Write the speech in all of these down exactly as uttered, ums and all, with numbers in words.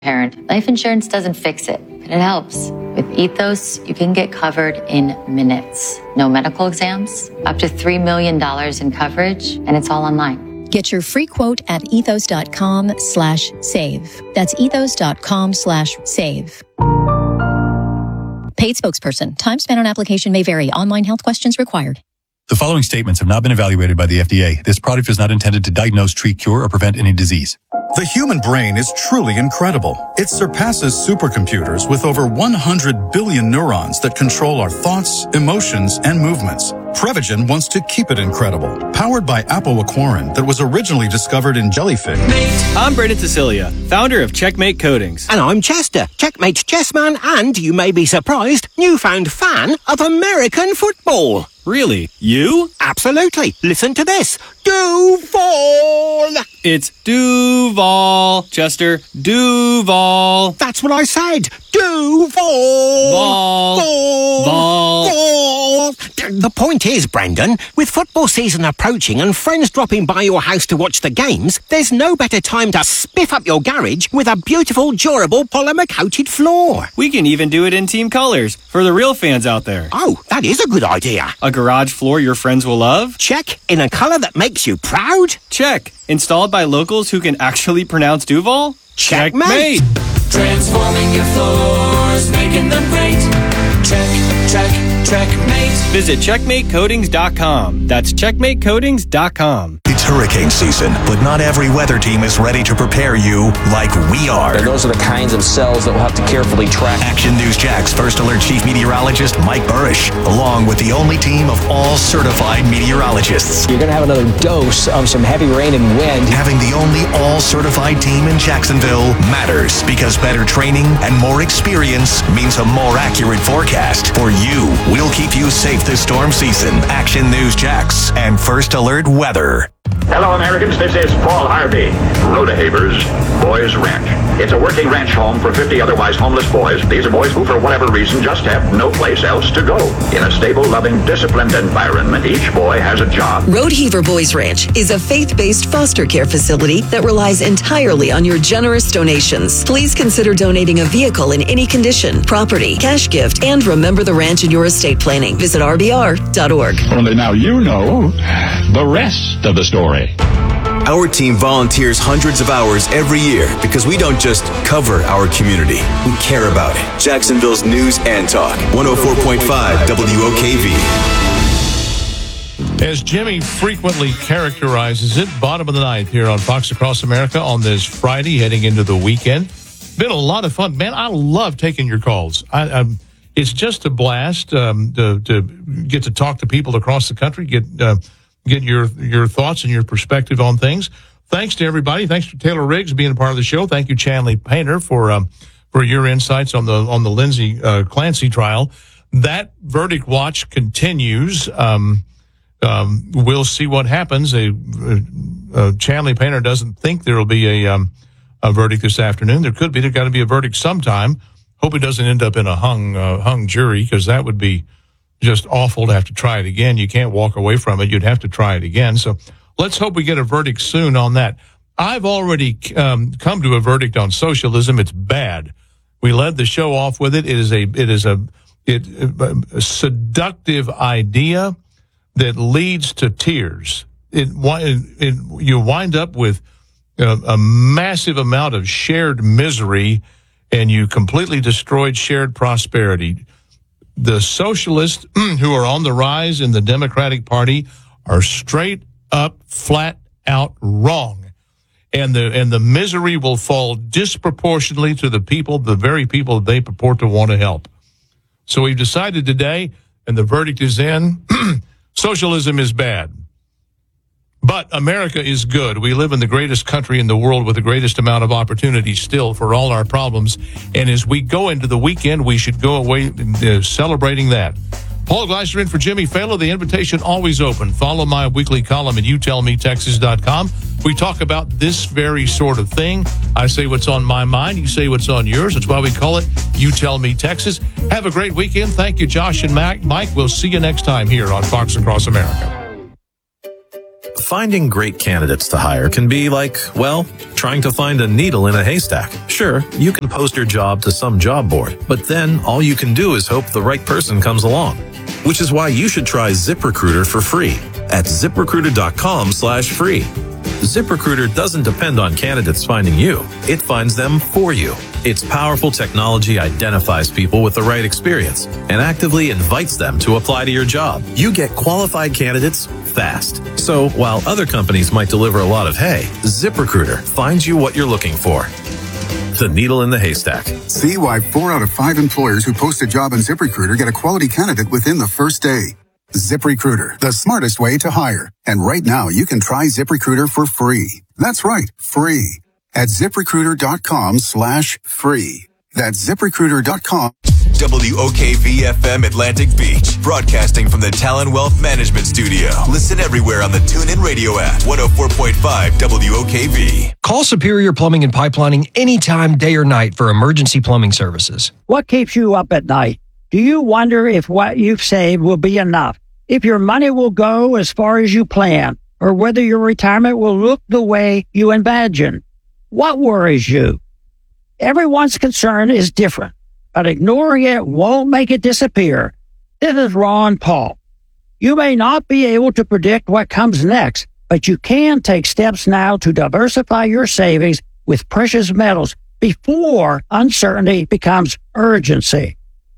parent. Life insurance doesn't fix it, but it helps. With Ethos, you can get covered in minutes. No medical exams, up to three million dollars in coverage, and it's all online. Get your free quote at ethos.com slash save. That's ethos.com slash save. Paid spokesperson. Time spent on application may vary. Online health questions required. The following statements have not been evaluated by the F D A. This product is not intended to diagnose, treat, cure, or prevent any disease. The human brain is truly incredible. It surpasses supercomputers with over one hundred billion neurons that control our thoughts, emotions, and movements. Prevagen wants to keep it incredible. Powered by apoaquarin that was originally discovered in jellyfish. I'm Brendan Cecilia, founder of Checkmate Coatings. And I'm Chester, Checkmate's chessman and, you may be surprised, newfound fan of American football. Really? You? Absolutely. Listen to this. Duval! It's Duval, Chester. Duval. That's what I said. Duval! Vol. Vol. Vol. Vol. The point is, Brendan, with football season approaching and friends dropping by your house to watch the games, there's no better time to spiff up your garage with a beautiful, durable, polymer-coated floor. We can even do it in team colors for the real fans out there. Oh, that is a good idea. A garage floor your friends will love? Check. In a color that makes you proud? Check. Installed by locals who can actually pronounce Duval? Checkmate. Checkmate. Transforming your floors, making them great. Check, check, checkmate. Visit checkmate coatings dot com. That's checkmate coatings dot com. It's hurricane season, but not every weather team is ready to prepare you like we are. And those are the kinds of cells that we'll have to carefully track. Action News Jack's First Alert Chief Meteorologist Mike Burrish, along with the only team of all certified meteorologists. You're going to have another dose of some heavy rain and wind. Having the only all-certified team in Jacksonville matters because better training and more experience means a more accurate forecast for you. We'll keep you safe this storm season. Action News Jax and First Alert Weather. Hello, Americans. This is Paul Harvey. Rodehaver's Boys Ranch. It's a working ranch home for fifty otherwise homeless boys. These are boys who, for whatever reason, just have no place else to go. In a stable, loving, disciplined environment, each boy has a job. Rodeheaver Boys Ranch is a faith-based foster care facility that relies entirely on your generous donations. Please consider donating a vehicle in any condition, property, cash gift, and remember the ranch in your estate planning. Visit R B R dot org. Only now you know the rest of the story. Our team volunteers hundreds of hours every year because we don't just cover our community, we care about it. Jacksonville's News and Talk, one oh four point five W O K V. As Jimmy frequently characterizes it, bottom of the ninth here on Fox Across America on this Friday, heading into the weekend. Been a lot of fun. Man, I love taking your calls. I, I'm, it's just a blast um, to, to get to talk to people across the country, get uh, get your your thoughts and your perspective on things. Thanks to everybody. Thanks to Taylor Riggs being a part of the show. Thank you, Chanley Painter, for um, for your insights on the on the Lindsay uh, Clancy trial. That verdict watch continues. Um, um, we'll see what happens. A, uh, Chanley Painter doesn't think there will be a um, a verdict this afternoon. There could be. There's got to be a verdict sometime. Hope it doesn't end up in a hung uh, hung jury, because that would be just awful to have to try it again. You can't walk away from it. You'd have to try it again. So let's hope we get a verdict soon on that. I've already um, come to a verdict on socialism. It's bad. We led the show off with it. It is a it is a it a seductive idea that leads to tears. It, it, it you wind up with a, a massive amount of shared misery, and you completely destroyed shared prosperity. The socialists who are on the rise in the Democratic Party are straight up, flat out wrong. And the and the misery will fall disproportionately to the people, the very people they purport to want to help. So we've decided today, and the verdict is in, socialism is bad. But America is good. We live in the greatest country in the world with the greatest amount of opportunity still for all our problems. And as we go into the weekend, we should go away uh, celebrating that. Paul Gleiser in for Jimmy Fallon. The invitation always open. Follow my weekly column at you tell me texas dot com. We talk about this very sort of thing. I say what's on my mind. You say what's on yours. That's why we call it You Tell Me Texas. Have a great weekend. Thank you, Josh and Mac. Mike, we'll see you next time here on Fox Across America. Finding great candidates to hire can be like, well, trying to find a needle in a haystack. Sure, you can post your job to some job board, but then all you can do is hope the right person comes along. Which is why you should try ZipRecruiter for free at ZipRecruiter.com slash free. ZipRecruiter doesn't depend on candidates finding you. It finds them for you. Its powerful technology identifies people with the right experience and actively invites them to apply to your job. You get qualified candidates fast. So while other companies might deliver a lot of hay, ZipRecruiter finds you what you're looking for. The needle in the haystack. See why four out of five employers who post a job on ZipRecruiter get a quality candidate within the first day. ZipRecruiter, the smartest way to hire. And right now, you can try ZipRecruiter for free. That's right, free. At ZipRecruiter.com slash free. That's ZipRecruiter dot com. W O K V F M Atlantic Beach, broadcasting from the Talon Wealth Management Studio. Listen everywhere on the TuneIn Radio app. one oh four point five W O K V. Call Superior Plumbing and Pipelining anytime, day or night, for emergency plumbing services. What keeps you up at night? Do you wonder if what you've saved will be enough? If your money will go as far as you plan? Or whether your retirement will look the way you imagine? What worries you? Everyone's concern is different, but ignoring it won't make it disappear. This is Ron Paul. You may not be able to predict what comes next, but you can take steps now to diversify your savings with precious metals before uncertainty becomes urgency.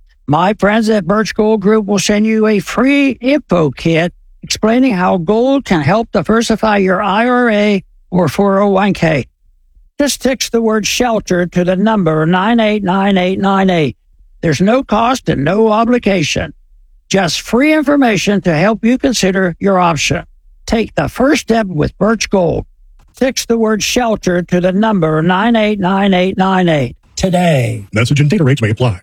My friends at Birch Gold Group will send you a free info kit explaining how gold can help diversify your I R A or four oh one k. Just text the word shelter to the number nine eight nine eight nine eight. There's no cost and no obligation. Just free information to help you consider your option. Take the first step with Birch Gold. Text the word shelter to the number nine eight nine eight nine eight today. Message and data rates may apply.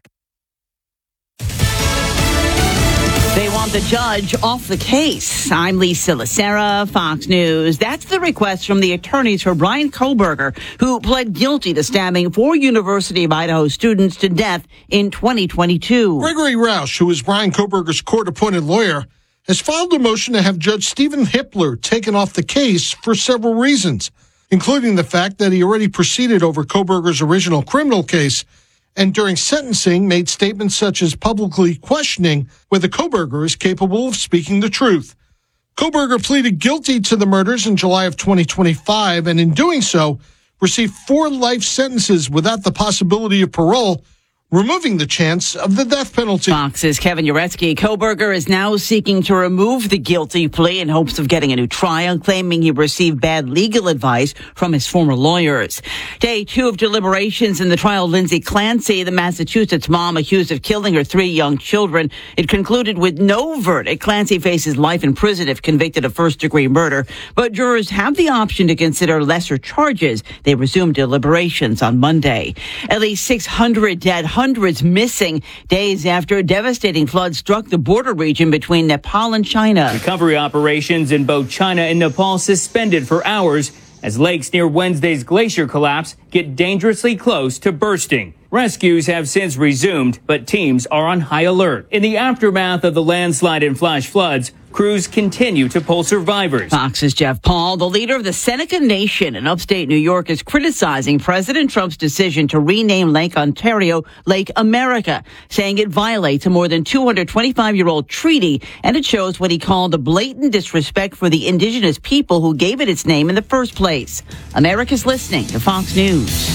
They want the judge off the case. I'm Lisa Lacera, Fox News. That's the request from the attorneys for Bryan Kohberger, who pled guilty to stabbing four University of Idaho students to death in twenty twenty-two. Gregory Roush, who is Bryan Kohberger's court-appointed lawyer, has filed a motion to have Judge Stephen Hippler taken off the case for several reasons, including the fact that he already proceeded over Kohberger's original criminal case and during sentencing made statements such as publicly questioning whether Kohberger is capable of speaking the truth. Kohberger pleaded guilty to the murders in July of twenty twenty-five, and in doing so, received four life sentences without the possibility of parole, removing the chance of the death penalty. Fox's Kevin Uretsky. Kohberger is now seeking to remove the guilty plea in hopes of getting a new trial, claiming he received bad legal advice from his former lawyers. Day two of deliberations in the trial of Lindsay Clancy, the Massachusetts mom accused of killing her three young children. It concluded with no verdict. Clancy faces life in prison if convicted of first-degree murder, but jurors have the option to consider lesser charges. They resumed deliberations on Monday. At least six hundred dead, hundreds missing days after a devastating flood struck the border region between Nepal and China. Recovery operations in both China and Nepal suspended for hours as lakes near Wednesday's glacier collapse get dangerously close to bursting. Rescues have since resumed, but teams are on high alert. In the aftermath of the landslide and flash floods, crews continue to pull survivors. Fox's Jeff Paul, the leader of the Seneca Nation in upstate New York, is criticizing President Trump's decision to rename Lake Ontario Lake America, saying it violates a more than two hundred twenty-five year old treaty, and it shows what he called a blatant disrespect for the indigenous people who gave it its name in the first place. America's listening to Fox News.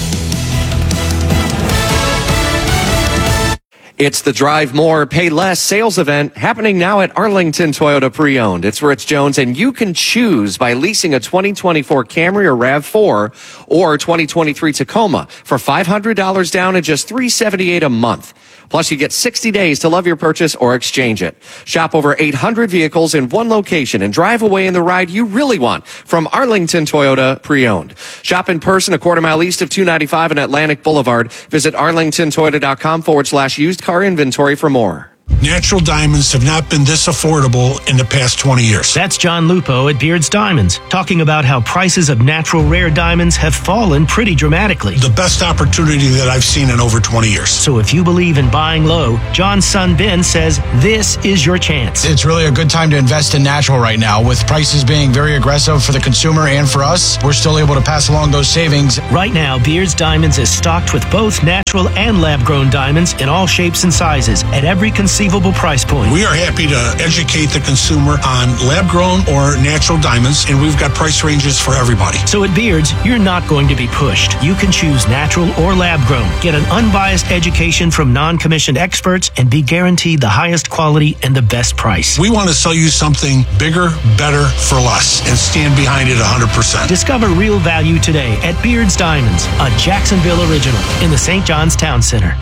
It's the Drive More, Pay Less sales event happening now at Arlington Toyota Pre-Owned. It's Rich Jones, and you can choose by leasing a twenty twenty-four Camry or RAV four or twenty twenty-three Tacoma for five hundred dollars down and just three hundred seventy-eight dollars a month. Plus, you get sixty days to love your purchase or exchange it. Shop over eight hundred vehicles in one location and drive away in the ride you really want from Arlington Toyota Pre-Owned. Shop in person a quarter mile east of two ninety-five and Atlantic Boulevard. Visit arlington toyota dot com forward slash used car inventory for more. Natural diamonds have not been this affordable in the past twenty years. That's John Lupo at Beards Diamonds, talking about how prices of natural rare diamonds have fallen pretty dramatically. The best opportunity that I've seen in over twenty years. So if you believe in buying low, John's son Ben says this is your chance. It's really a good time to invest in natural right now. With prices being very aggressive for the consumer and for us, we're still able to pass along those savings. Right now, Beards Diamonds is stocked with both natural and lab-grown diamonds in all shapes and sizes at every conceivable price point. We are happy to educate the consumer on lab-grown or natural diamonds, and we've got price ranges for everybody. So at Beards, you're not going to be pushed. You can choose natural or lab-grown. Get an unbiased education from non-commissioned experts and be guaranteed the highest quality and the best price. We want to sell you something bigger, better, for less, and stand behind it one hundred percent. Discover real value today at Beards Diamonds, a Jacksonville original in the Saint John's Town Center.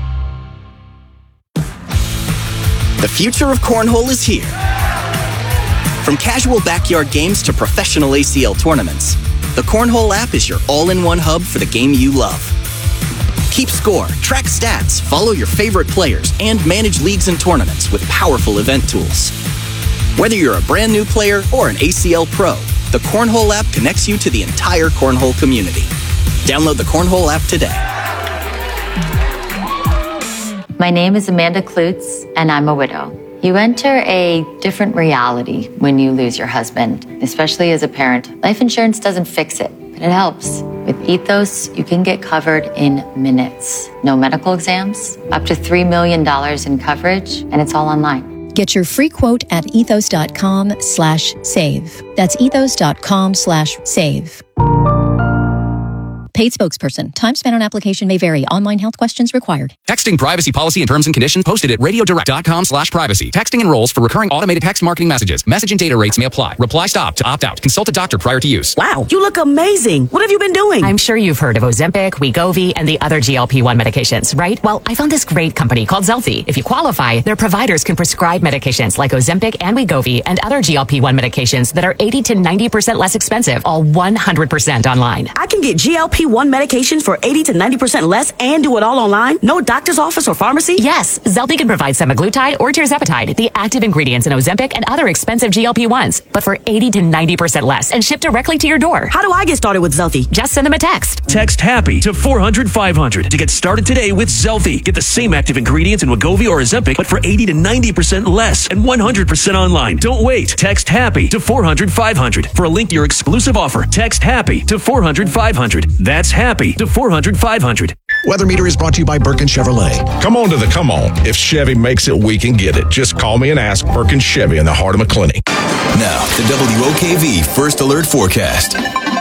The future of cornhole is here. From casual backyard games to professional A C L tournaments, the Cornhole app is your all-in-one hub for the game you love. Keep score, track stats, follow your favorite players, and manage leagues and tournaments with powerful event tools. Whether you're a brand new player or an A C L pro, the Cornhole app connects you to the entire cornhole community. Download the Cornhole app today. My name is Amanda Klutz, and I'm a widow. You enter a different reality when you lose your husband, especially as a parent. Life insurance doesn't fix it, but it helps. With Ethos, you can get covered in minutes. No medical exams, up to three million dollars in coverage, and it's all online. Get your free quote at ethos.com slash save. That's ethos.com slash save. Paid spokesperson. Time spent on application may vary. Online health questions required. Texting privacy policy and terms and conditions posted at radiodirect.com slash privacy. Texting enrolls for recurring automated text marketing messages. Message and data rates may apply. Reply stop to opt out. Consult a doctor prior to use. Wow, you look amazing. What have you been doing? I'm sure you've heard of Ozempic, Wegovy, and the other G L P one medications, right? Well, I found this great company called Zelfie. If you qualify, their providers can prescribe medications like Ozempic and Wegovy and other G L P one medications that are eighty to ninety percent less expensive, all one hundred percent online. I can get G L P one medications for eighty to ninety percent less and do it all online? No doctor's office or pharmacy? Yes, Zelfie can provide semaglutide or tirzepatide, the active ingredients in Ozempic and other expensive G L P ones, but for eighty to ninety percent less and shipped directly to your door. How do I get started with Zelfie? Just send them a text. Text HAPPY to four hundred five hundred to get started today with Zelfie. Get the same active ingredients in Wegovy or Ozempic, but for eighty to ninety percent less and one hundred percent online. Don't wait. Text HAPPY to four hundred five hundred for a link to your exclusive offer. Text HAPPY to four hundred five hundred. That's HAPPY to four hundred five hundred. Weather Meter is brought to you by Birkin Chevrolet. Come on to the come on. If Chevy makes it, we can get it. Just call me and ask. Birkin Chevy in the heart of McClinney. Now, the W O K V First Alert Forecast.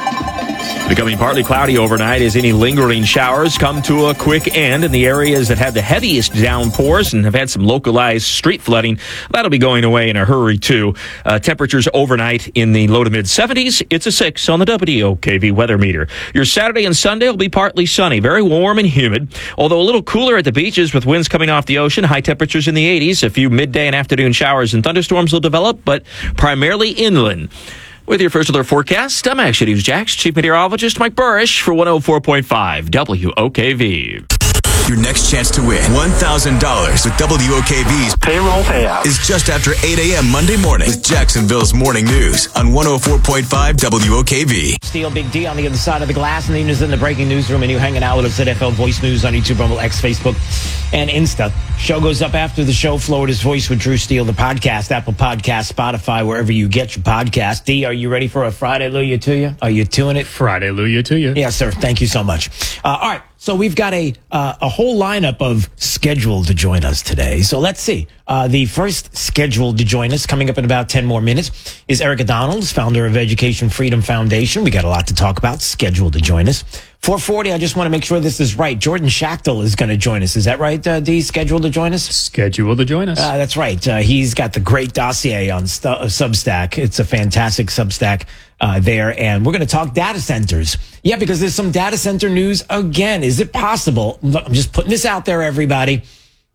Becoming partly cloudy overnight as any lingering showers come to a quick end in the areas that had the heaviest downpours and have had some localized street flooding. That'll be going away in a hurry, too. Uh, temperatures overnight in the low to mid seventies. It's a six on the W O K V weather meter. Your Saturday and Sunday will be partly sunny, very warm and humid, although a little cooler at the beaches with winds coming off the ocean. High temperatures in the eighties. A few midday and afternoon showers and thunderstorms will develop, but primarily inland. With your First Alert forecast, I'm Action News Jax Chief Meteorologist Mike Burrish for one oh four point five W O K V. Your next chance to win one thousand dollars with W O K V's payroll payout is just after eight a.m. Monday morning with Jacksonville's Morning News on one oh four point five W O K V. Steele, Big D on the other side of the glass, and the news in the breaking newsroom, and you hanging out with us at F L Voice News on YouTube, Rumble, X, Facebook, and Insta. Show goes up after the show. Florida's Voice with Drew Steele, the podcast, Apple Podcast, Spotify, wherever you get your podcast. D, are you ready for a Friday Hallelujah to you? Are you doing it? Friday Hallelujah to you. Yes, sir. Thank you so much. Uh, all right. So we've got a uh, a whole lineup of scheduled to join us today. So let's see. Uh, the first scheduled to join us, coming up in about ten more minutes, is Erica Donalds, founder of Education Freedom Foundation. We got a lot to talk about. Scheduled to join us. four forty, I just want to make sure this is right. Jordan Schachtel is going to join us. Is that right, uh, D? Scheduled to join us? Scheduled to join us. Uh, that's right. Uh, he's got the great dossier on stu- uh, Substack. It's a fantastic Substack uh, there. And we're going to talk data centers. Yeah, because there's some data center news again. Is it possible? Look, I'm just putting this out there, everybody.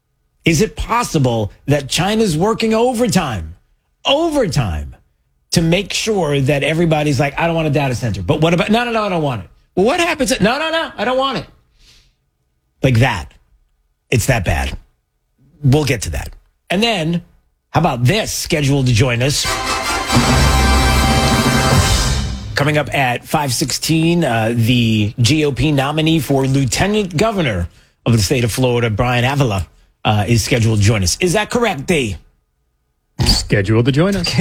Is it possible that China's working overtime, overtime, to make sure that everybody's like, I don't want a data center. But what about, no, no, no, I don't want it. Well, what happens? No, no, no, I don't want it. Like that. It's that bad. We'll get to that. And then, how about this? Scheduled to join us coming up at five sixteen, uh, the G O P nominee for Lieutenant Governor of the state of Florida, Brian Avila, uh, is scheduled to join us. Is that correct, D? Scheduled to join us.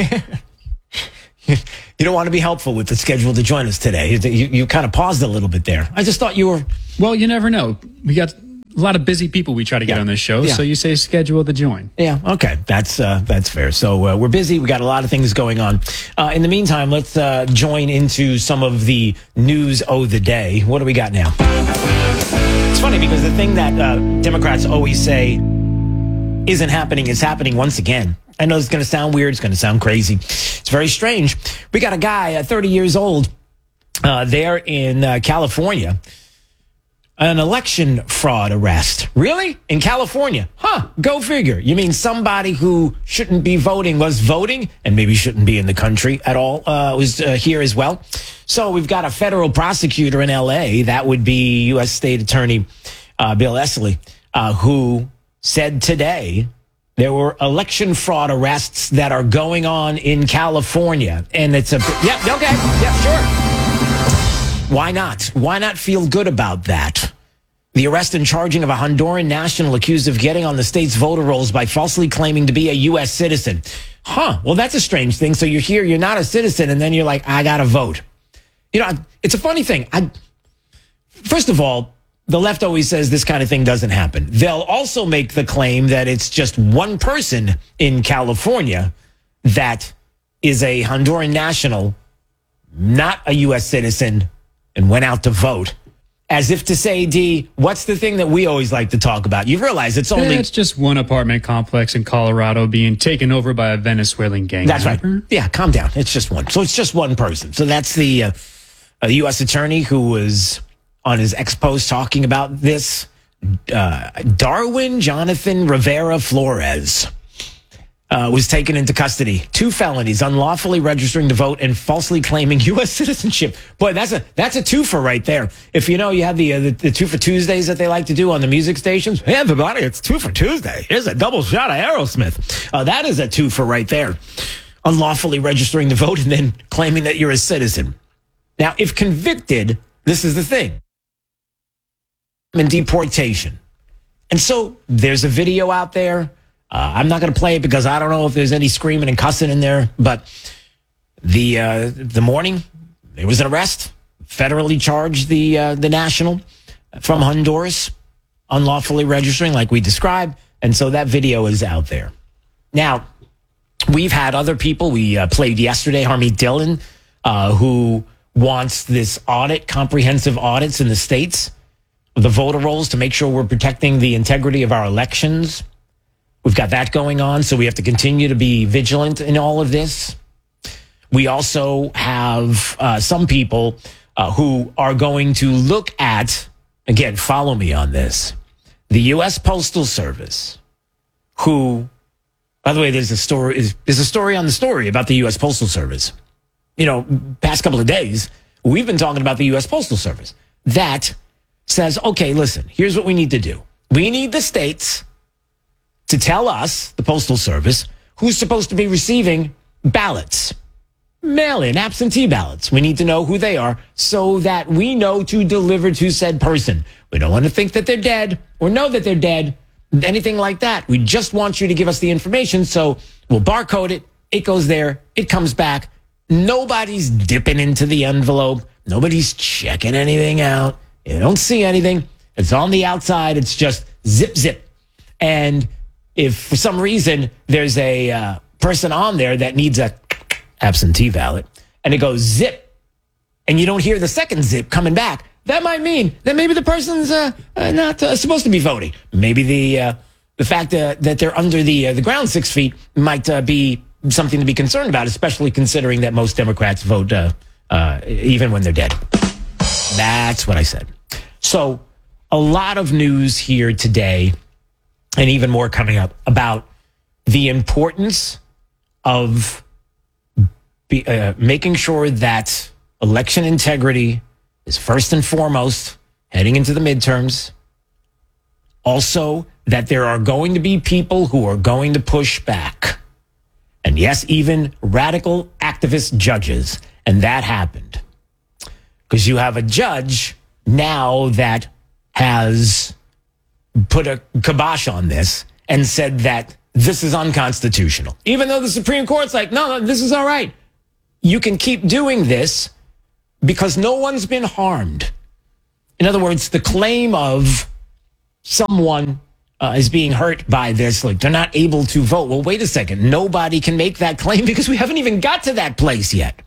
You don't want to be helpful with the schedule to join us today. You, you, you kind of paused a little bit there. I just thought you were... Well, you never know. We got a lot of busy people we try to get Yeah. on this show, Yeah. so you say schedule to join. Yeah, okay. That's uh, that's fair. So uh, we're busy. We got a lot of things going on. Uh, in the meantime, let's uh, join into some of the news of the day. What do we got now? It's funny because the thing that uh, Democrats always say isn't happening is happening once again. I know it's going to sound weird. It's going to sound crazy. It's very strange. We got a guy, uh, thirty years old, uh, there in uh, California. An election fraud arrest. Really? In California? Huh. Go figure. You mean somebody who shouldn't be voting was voting and maybe shouldn't be in the country at all uh, was uh, here as well. So we've got a federal prosecutor in L A. That would be U S State Attorney uh, Bill Esselstyn, uh, who said today there were election fraud arrests that are going on in California. And it's a... Yep, okay. Yeah, sure. Why not? Why not feel good about that? The arrest and charging of a Honduran national accused of getting on the state's voter rolls by falsely claiming to be a U S citizen. Huh. Well, that's a strange thing. So you're here, you're not a citizen, and then you're like, I got to vote. You know, it's a funny thing. I, first of all, the left always says this kind of thing doesn't happen. They'll also make the claim that it's just one person in California that is a Honduran national, not a U S citizen, and went out to vote. As if to say, D, what's the thing that we always like to talk about? You realize it's only... Yeah, it's just one apartment complex in Colorado being taken over by a Venezuelan gang. That's right. Yeah, calm down. It's just one. So it's just one person. So that's the uh, uh, U S attorney who was on his ex-post talking about this. Uh, Darwin Jonathan Rivera Flores uh, was taken into custody. Two felonies, unlawfully registering to vote and falsely claiming U S citizenship. Boy, that's a that's a twofer right there. If you know, you have the, uh, the the two for Tuesdays that they like to do on the music stations. Hey, everybody, it's two for Tuesday. Here's a double shot of Aerosmith. Uh, that is a twofer right there. Unlawfully registering to vote and then claiming that you're a citizen. Now, if convicted, this is the thing. In deportation. And so there's a video out there. Uh, I'm not going to play it because I don't know if there's any screaming and cussing in there. But the uh, the morning, there was an arrest. Federally charged the uh, the national from Honduras, unlawfully registering like we described. And so that video is out there. Now, we've had other people. We uh, played yesterday, Harmeet Dillon, uh, who wants this audit, comprehensive audits in the states, the voter rolls to make sure we're protecting the integrity of our elections. We've got that going on, so we have to continue to be vigilant in all of this. We also have uh, some people uh, who are going to look at, again, follow me on this, the U S Postal Service, who, by the way, there's a story, there's a story on the story about the U S Postal Service. You know, past couple of days, we've been talking about the U S Postal Service. That says, okay, listen, here's what we need to do. We need the states to tell us, the Postal Service, who's supposed to be receiving ballots, mail-in, absentee ballots. We need to know who they are so that we know to deliver to said person. We don't want to think that they're dead or know that they're dead, anything like that. We just want you to give us the information, so we'll barcode it. It goes there. It comes back. Nobody's dipping into the envelope. Nobody's checking anything out. You don't see anything. It's on the outside. It's just zip, zip. And if for some reason there's a uh, person on there that needs a absentee ballot and it goes zip and you don't hear the second zip coming back, that might mean that maybe the person's uh, uh, not uh, supposed to be voting. Maybe the uh, the fact uh, that they're under the uh, the ground six feet might uh, be something to be concerned about, especially considering that most Democrats vote uh, uh, even when they're dead. That's what I said. So a lot of news here today, and even more coming up, about the importance of be, uh, making sure that election integrity is first and foremost heading into the midterms. also that there are going to be people who are going to push back. And yes, even radical activist judges. And that happened. Because you have a judge now that has put a kibosh on this and said that this is unconstitutional. Even though the Supreme Court's like, no, no, this is all right. You can keep doing this because no one's been harmed. In other words, the claim of someone uh, is being hurt by this, like they're not able to vote. Well, wait a second. Nobody can make that claim because we haven't even got to that place yet.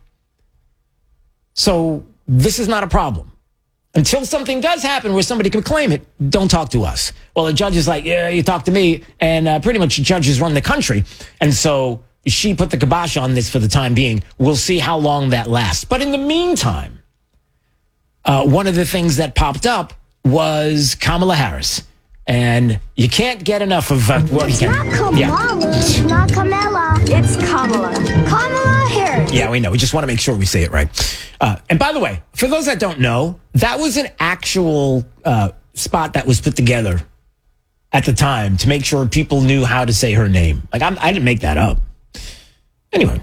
So this is not a problem. Until something does happen where somebody can claim it, don't talk to us. Well, the judge is like, yeah, you talk to me. And uh, pretty much the judges run the country. And so she put the kibosh on this for the time being. We'll see how long that lasts. But in the meantime, uh, one of the things that popped up was Kamala Harris. And you can't get enough of uh, what it's you not can. Kamala. Yeah. It's not Kamala. It's Kamala. Kamala Harris. Yeah, we know. We just want to make sure we say it right. Uh, and by the way, for those that don't know, that was an actual uh, spot that was put together at the time to make sure people knew how to say her name. Like, I'm, I didn't make that up. Anyway,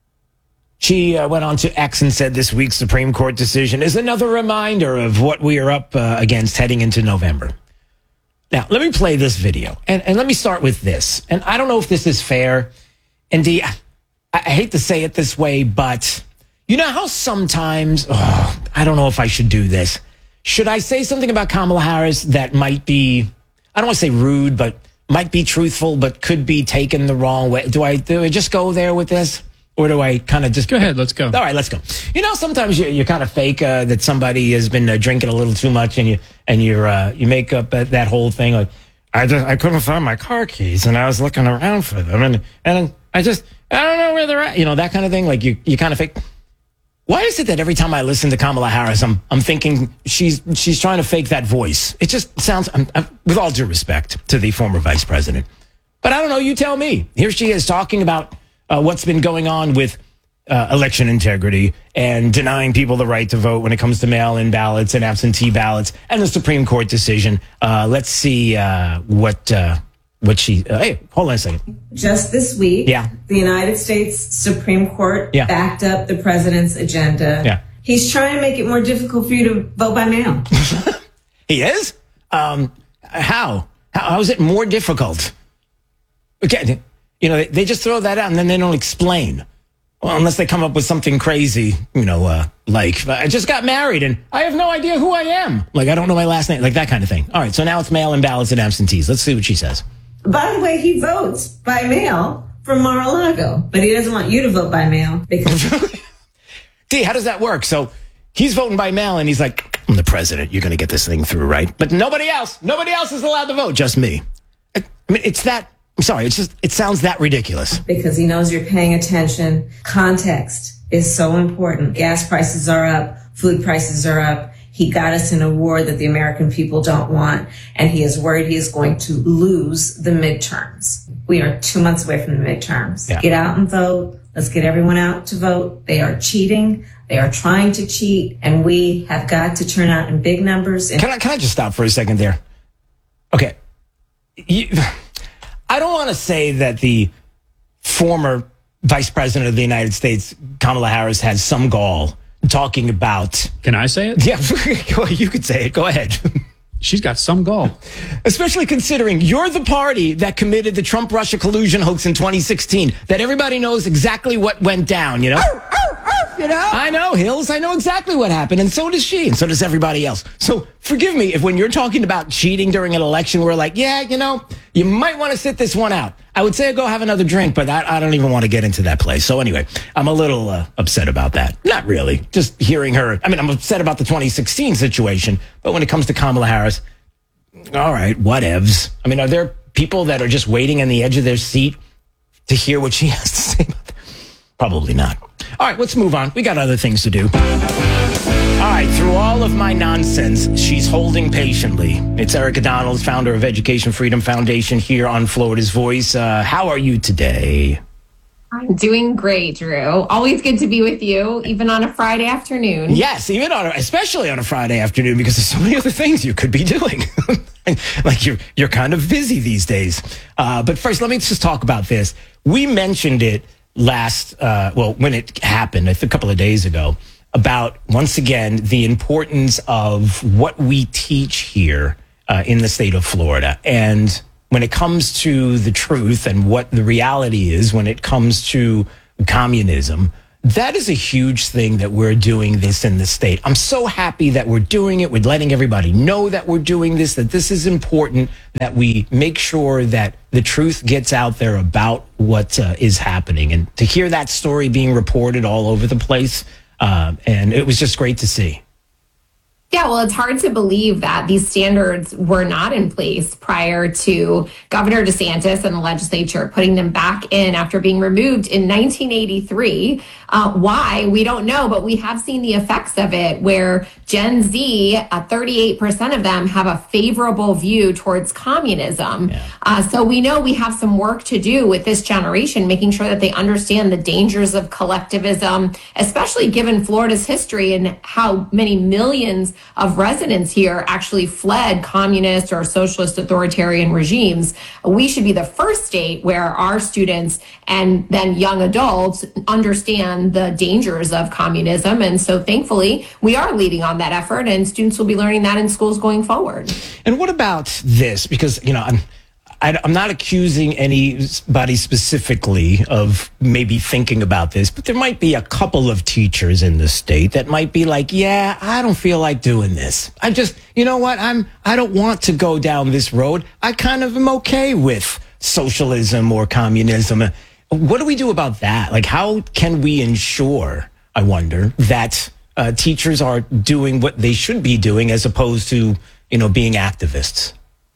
she uh, went on to X and said this week's Supreme Court decision is another reminder of what we are up uh, against heading into November. Now, let me play this video. And, and let me start with this. And I don't know if this is fair. And Dee, I, I hate to say it this way, but you know how sometimes, oh, I don't know if I should do this. Should I say something about Kamala Harris that might be, I don't want to say rude, but might be truthful, but could be taken the wrong way? Do I, do I just go there with this? Or do I kind of just... Go ahead, let's go. All right, let's go. You know, sometimes you, you kind of fake uh, that somebody has been uh, drinking a little too much and you and you're, uh, you make up that, that whole thing. Like, I just I couldn't find my car keys and I was looking around for them. And, and I just, I don't know where they're at. You know, that kind of thing. Like, you, you kind of fake... Why is it that every time I listen to Kamala Harris, I'm I'm thinking she's she's trying to fake that voice? It just sounds, I'm, I'm, with all due respect to the former vice president. But I don't know, you tell me. Here she is talking about uh, what's been going on with uh, election integrity and denying people the right to vote when it comes to mail-in ballots and absentee ballots and the Supreme Court decision. Uh, let's see uh, what uh, what she... Uh, hey, hold on a second. Just this week, yeah. the United States Supreme Court yeah. backed up the president's agenda. Yeah. He's trying to make it more difficult for you to vote by mail. He is? Um, how? how? How is it more difficult? Okay, you know, they, they just throw that out and then they don't explain. Well, unless they come up with something crazy, you know, uh, like, I just got married and I have no idea who I am. Like, I don't know my last name, like that kind of thing. All right, so now it's mail-in ballots and absentees. Let's see what she says. By the way, he votes by mail from Mar-a-Lago, but he doesn't want you to vote by mail because... D, how does that work? So he's voting by mail and he's like, I'm the president. You're going to get this thing through, right? But nobody else, nobody else is allowed to vote, just me. I, I mean, it's that, I'm sorry, it's just, it sounds that ridiculous. Because he knows you're paying attention. Context is so important. Gas prices are up. Food prices are up. He got us in a war that the American people don't want, and he is worried he is going to lose the midterms. We are two months away from the midterms. Yeah. Get out and vote. Let's get everyone out to vote. They are cheating. They are trying to cheat, and we have got to turn out in big numbers. Can I, can I just stop for a second there? Okay. You, I don't want to say that the former vice president of the United States, Kamala Harris, has some gall talking about... Can I say it? Yeah, you could say it. Go ahead. She's got some gall. Especially considering you're the party that committed the Trump-Russia collusion hoax in twenty sixteen, that everybody knows exactly what went down, you know? You know? I know, Hills. I know exactly what happened, and so does she, and so does everybody else. So forgive me if when you're talking about cheating during an election, we're like, yeah, you know, you might want to sit this one out. I would say go have another drink, but I, I don't even want to get into that place. So anyway, I'm a little uh, upset about that. Not really. Just hearing her. I mean, I'm upset about the twenty sixteen situation, but when it comes to Kamala Harris, all right, whatevs. I mean, are there people that are just waiting on the edge of their seat to hear what she has to say about that? Probably not. All right, let's move on. We got other things to do. All right, through all of my nonsense, she's holding patiently. It's Erica Donalds, founder of Education Freedom Foundation, here on Florida's Voice. Uh, how are you today? I'm doing great, Drew. Always good to be with you, even on a Friday afternoon. Yes, even on, a, especially on a Friday afternoon, because there's so many other things you could be doing. like you're you're kind of busy these days. Uh, but first, let me just talk about this. We mentioned it last, uh, well, when it happened, I think a couple of days ago, about, once again, the importance of what we teach here uh, in the state of Florida. And when it comes to the truth and what the reality is when it comes to communism, that is a huge thing that we're doing this in the state. I'm so happy that we're doing it. We're letting everybody know that we're doing this, that this is important, that we make sure that the truth gets out there about what uh, is happening. And to hear that story being reported all over the place, uh, and it was just great to see. Yeah, well, it's hard to believe that these standards were not in place prior to Governor DeSantis and the legislature putting them back in after being removed in nineteen eighty-three. Uh, why? We don't know, but we have seen the effects of it where Gen Z, uh, thirty-eight percent of them have a favorable view towards communism. Yeah. Uh, so we know we have some work to do with this generation, making sure that they understand the dangers of collectivism, especially given Florida's history and how many millions of residents here actually fled communist or socialist authoritarian regimes. We should be the first state where our students and then young adults understand the dangers of communism. And so thankfully, we are leading on that effort, and students will be learning that in schools going forward. And what about this? Because, you know, I'm I, I'm not accusing anybody specifically of maybe thinking about this, but there might be a couple of teachers in the state that might be like, yeah, I don't feel like doing this. I just, you know what? I'm, I don't want to go down this road. I kind of am okay with socialism or communism. What do we do about that? Like, how can we ensure, I wonder, that uh, teachers are doing what they should be doing as opposed to, you know, being activists?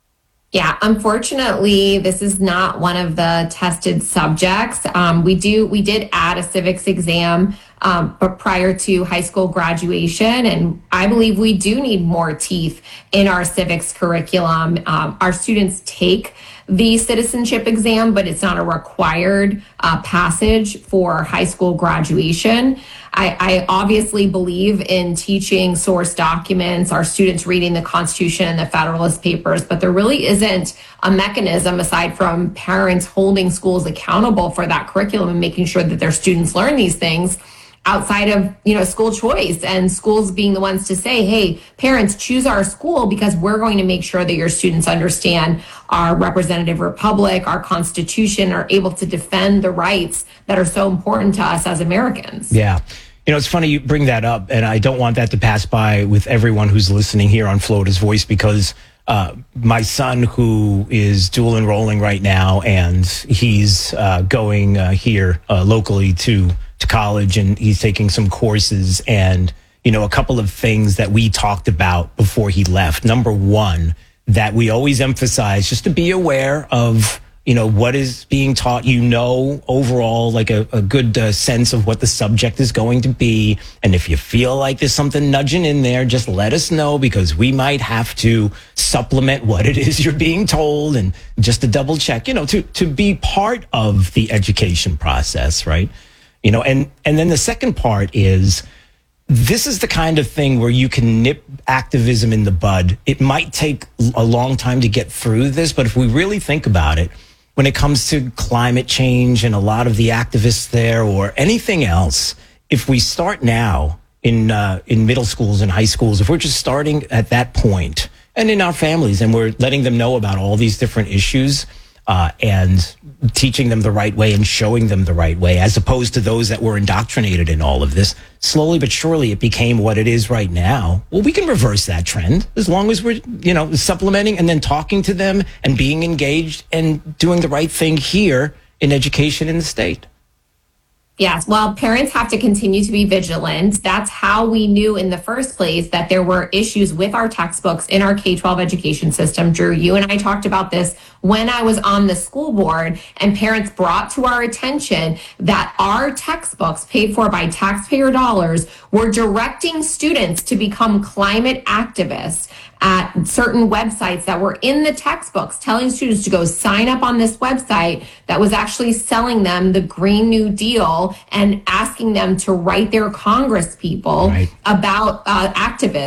Yeah, unfortunately, this is not one of the tested subjects. Um, we do we did add a civics exam, um, but prior to high school graduation, and I believe we do need more teeth in our civics curriculum. Um, our students take the citizenship exam, but it's not a required uh, passage for high school graduation. I, I obviously believe in teaching source documents, our students reading the Constitution and the Federalist Papers, but there really isn't a mechanism aside from parents holding schools accountable for that curriculum and making sure that their students learn these things outside of, you know, school choice and schools being the ones to say, hey, parents, choose our school because we're going to make sure that your students understand our representative republic, our Constitution, are able to defend the rights that are so important to us as Americans. Yeah. You know, it's funny you bring that up, and I don't want that to pass by with everyone who's listening here on Florida's Voice, because uh, my son, who is dual enrolling right now, and he's uh, going uh, here uh, locally to to college, and he's taking some courses, and, you know, a couple of things that we talked about before he left. Number one, that we always emphasize just to be aware of, you know, what is being taught, you know, overall, like a, a good uh, sense of what the subject is going to be. And if you feel like there's something nudging in there, just let us know, because we might have to supplement what it is you're being told, and just to double check, you know, to, to be part of the education process, right? You know, and, and then the second part is, this is the kind of thing where you can nip activism in the bud. It might take a long time to get through this, but if we really think about it, when it comes to climate change and a lot of the activists there, or anything else, if we start now in uh, in middle schools and high schools, if we're just starting at that point, and in our families, and we're letting them know about all these different issues, uh, and teaching them the right way and showing them the right way, as opposed to those that were indoctrinated in all of this, slowly but surely it became what it is right now. Well, we can reverse that trend as long as we're, you know, supplementing and then talking to them and being engaged and doing the right thing here in education in the state. Yes, well, parents have to continue to be vigilant. That's how we knew in the first place that there were issues with our textbooks in our K twelve education system. Drew, you and I talked about this when I was on the school board, and parents brought to our attention that our textbooks, paid for by taxpayer dollars, were directing students to become climate activists at certain websites that were in the textbooks, telling students to go sign up on this website that was actually selling them the Green New Deal and asking them to write their Congress people right. about uh, activists.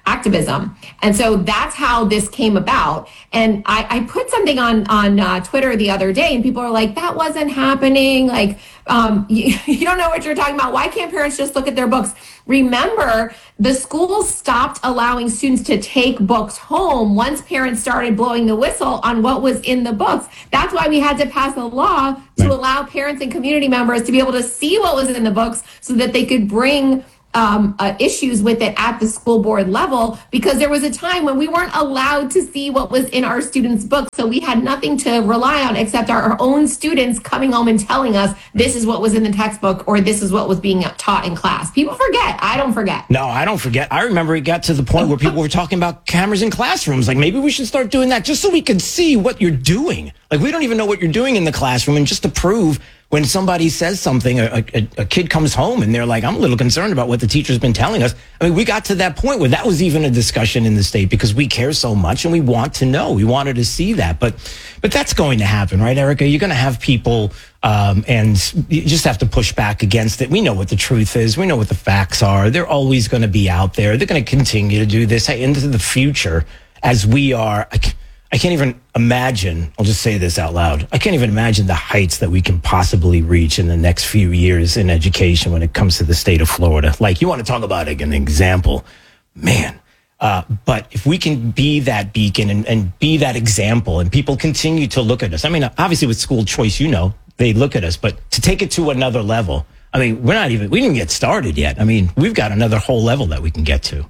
activism. And so that's how this came about. And I, I put something on, on uh, Twitter the other day, and people are like, that wasn't happening. Like, um, you, you don't know what you're talking about. Why can't parents just look at their books? Remember, the schools stopped allowing students to take books home once parents started blowing the whistle on what was in the books. That's why we had to pass a law to allow parents and community members to be able to see what was in the books so that they could bring Um, uh, issues with it at the school board level, because there was a time when we weren't allowed to see what was in our students' books. So we had nothing to rely on except our, our own students coming home and telling us this is what was in the textbook or this is what was being taught in class. People forget. I don't forget. No, I don't forget. I remember it got to the point where people were talking about cameras in classrooms. Like, maybe we should start doing that just so we could see what you're doing. Like, we don't even know what you're doing in the classroom, and just to prove when somebody says something, a, a, a kid comes home and they're like, I'm a little concerned about what the teacher's been telling us. I mean, we got to that point where that was even a discussion in the state because we care so much and we want to know. We wanted to see that. But but that's going to happen, right, Erica? You're going to have people um, and you just have to push back against it. We know what the truth is. We know what the facts are. They're always going to be out there. They're going to continue to do this into the future as we are. I can't, I can't even imagine, I'll just say this out loud, I can't even imagine the heights that we can possibly reach in the next few years in education when it comes to the state of Florida. Like, you want to talk about like an example, man. Uh, but if we can be that beacon and, and be that example and people continue to look at us, I mean, obviously with school choice, you know, they look at us, but to take it to another level, I mean, we're not even, we didn't get started yet. I mean, we've got another whole level that we can get to.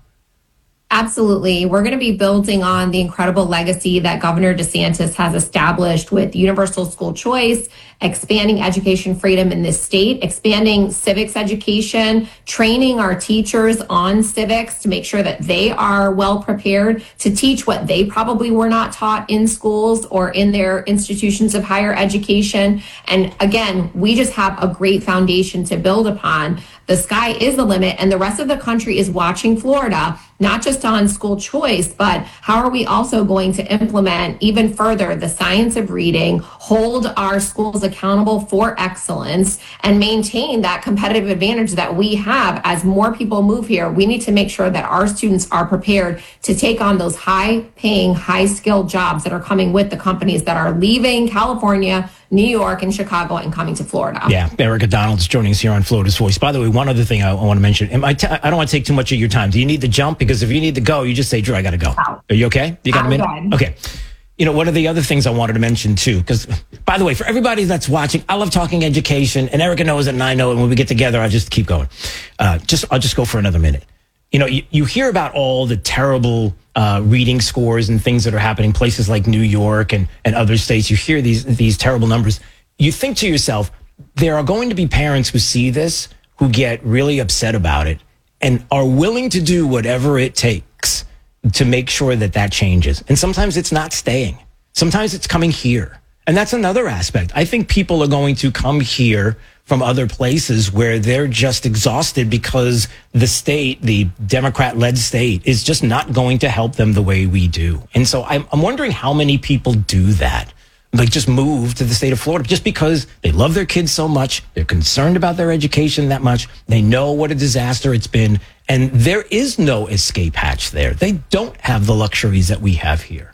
Absolutely. We're going to be building on the incredible legacy that Governor DeSantis has established with universal school choice, expanding education freedom in this state, expanding civics education, training our teachers on civics to make sure that they are well prepared to teach what they probably were not taught in schools or in their institutions of higher education. And again, we just have a great foundation to build upon. The sky is the limit, and the rest of the country is watching Florida, not just on school choice, but how are we also going to implement even further the science of reading, hold our schools accountable for excellence, and maintain that competitive advantage that we have as more people move here. We need to make sure that our students are prepared to take on those high-paying, high-skilled jobs that are coming with the companies that are leaving California, New York, and Chicago, and coming to Florida. Yeah, Erica Donald's joining us here on Florida's Voice. By the way, one other thing I, I want to mention. Am I, t- I don't want to take too much of your time. Do you need to jump? Because if you need to go, you just say, Drew, I got to go. Are you okay? You got I'm a minute? good. Okay. You know, one of the other things I wanted to mention, too, because, by the way, for everybody that's watching, I love talking education, and Erica knows it, and I know it. And when we get together, I just keep going. Uh, just I'll just go for another minute. You know, you, you hear about all the terrible uh, reading scores and things that are happening, places like New York and, and other states. You hear these these terrible numbers. You think to yourself, there are going to be parents who see this, who get really upset about it, and are willing to do whatever it takes to make sure that that changes. And sometimes it's not staying. Sometimes it's coming here. And that's another aspect. I think people are going to come here from other places where they're just exhausted because the state, the Democrat-led state, is just not going to help them the way we do. And so I'm, I'm wondering how many people do that. Like, just move to the state of Florida just because they love their kids so much. They're concerned about their education that much. They know what a disaster it's been. And there is no escape hatch there. They don't have the luxuries that we have here.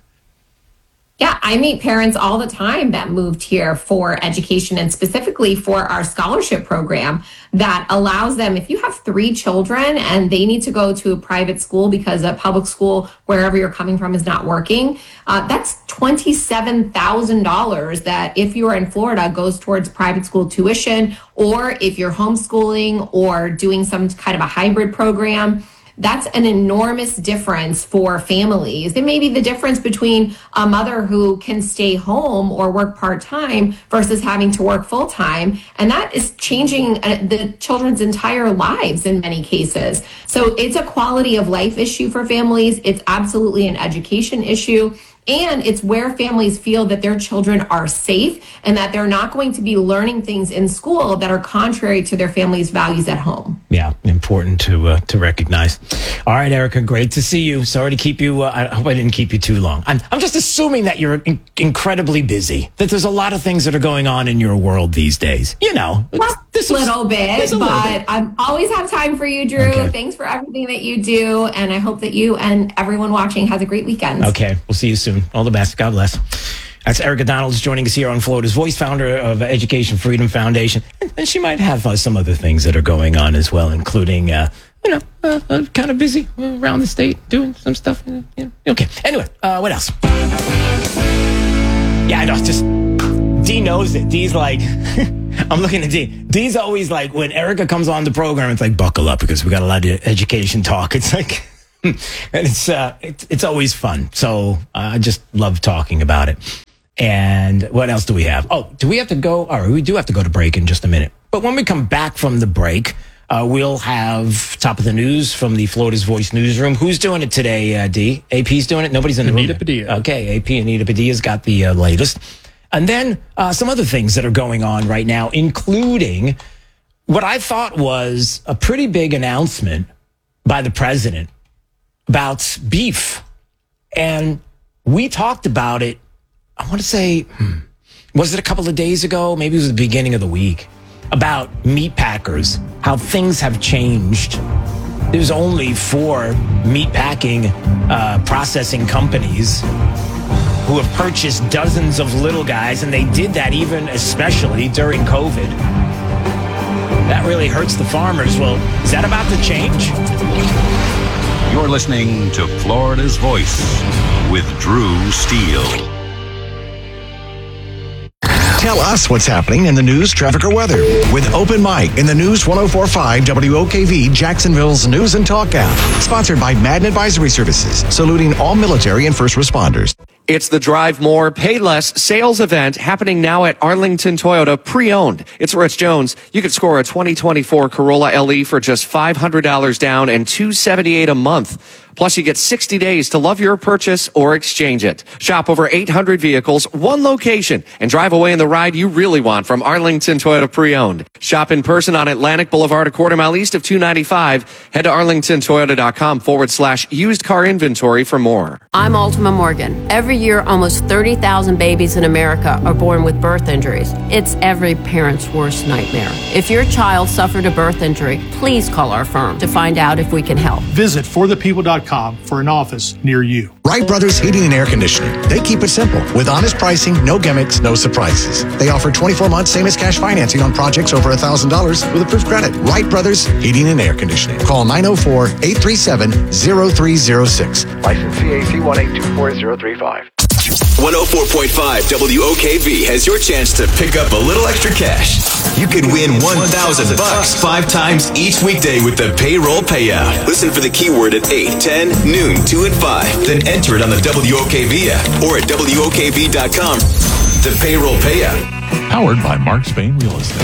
Yeah, I meet parents all the time that moved here for education, and specifically for our scholarship program that allows them, if you have three children and they need to go to a private school because a public school, wherever you're coming from, is not working, uh, that's twenty-seven thousand dollars that, if you are in Florida, goes towards private school tuition, or if you're homeschooling or doing some kind of a hybrid program. That's an enormous difference for families. It may be the difference between a mother who can stay home or work part-time versus having to work full-time. And that is changing the children's entire lives in many cases. So it's a quality of life issue for families. It's absolutely an education issue. And it's where families feel that their children are safe and that they're not going to be learning things in school that are contrary to their family's values at home. Yeah, important to uh, to recognize. All right, Erica, great to see you. Sorry to keep you. Uh, I hope I didn't keep you too long. I'm, I'm just assuming that you're in- incredibly busy, that there's a lot of things that are going on in your world these days. You know, well, this a little is, bit, a but little bit. I always have time for you, Drew. Okay. Thanks for everything that you do. And I hope that you and everyone watching has a great weekend. Okay, we'll see you soon. All the best. God bless. That's Erica Donalds joining us here on Florida's Voice, founder of Education Freedom Foundation. And she might have uh, some other things that are going on as well, including, uh, you know, uh, uh, kind of busy around the state doing some stuff. You know. Okay, anyway, uh, what else? Yeah, I know, just, Dee knows it. Dee's like, I'm looking at Dee. Dee's always like, when Erica comes on the program, it's like, buckle up because we got a lot of education talk. It's like... and it's uh, it's it's always fun. So uh, I just love talking about it. And what else do we have? Oh, do we have to go? Or we do have to go to break in just a minute. But when we come back from the break, uh, we'll have top of the news from the Florida's Voice newsroom. Who's doing it today, uh, D? A P's doing it? Nobody's in the Anita room. Padilla. Okay, A P Anita Padilla's got the uh, latest. And then uh, some other things that are going on right now, including what I thought was a pretty big announcement by the president about beef. And we talked about it, I want to say, hmm, was it a couple of days ago? Maybe it was the beginning of the week, about meat packers, how things have changed. There's only four meat packing uh, processing companies who have purchased dozens of little guys, and they did that even especially during COVID. That really hurts the farmers. Well, is that about to change? You're listening to Florida's Voice with Drew Steele. Tell us what's happening in the news, traffic, or weather with Open Mic in the News one oh four point five W O K V, Jacksonville's News and Talk app. Sponsored by Madden Advisory Services, saluting all military and first responders. It's the Drive More, Pay Less sales event happening now at Arlington Toyota Pre-Owned. It's Rich Jones. You could score a twenty twenty-four Corolla L E for just five hundred dollars down and two hundred seventy-eight dollars a month. Plus, you get sixty days to love your purchase or exchange it. Shop over eight hundred vehicles, one location, and drive away in the ride you really want from Arlington Toyota Pre-Owned. Shop in person on Atlantic Boulevard, a quarter mile east of two ninety-five. Head to arlingtontoyota.com forward slash used car inventory for more. I'm Ultima Morgan. Every year, almost thirty thousand babies in America are born with birth injuries. It's every parent's worst nightmare. If your child suffered a birth injury, please call our firm to find out if we can help. Visit for the people dot com for an office near you. Wright Brothers Heating and Air Conditioning. They keep it simple with honest pricing, no gimmicks, no surprises. They offer twenty-four months same as cash financing on projects over one thousand dollars with approved credit. Wright Brothers Heating and Air Conditioning. Call nine oh four, eight three seven, oh three oh six. License C A C one eight two four zero three five. one oh four point five W O K V has your chance to pick up a little extra cash. You could win one thousand bucks five times each weekday with the payroll payout. Listen for the keyword at eight, ten, noon, two, and five. Then enter it on the W O K V app or at W O K V dot com. The payroll payout. Powered by Mark Spain Real Estate.